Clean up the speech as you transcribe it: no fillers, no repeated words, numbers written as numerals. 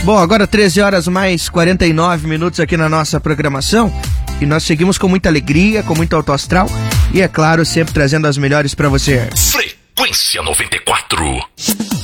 Bom, agora 13 horas mais 49 minutos aqui na nossa programação e nós seguimos com muita alegria, com muito alto astral e, é claro, sempre trazendo as melhores pra você. Frequência 94.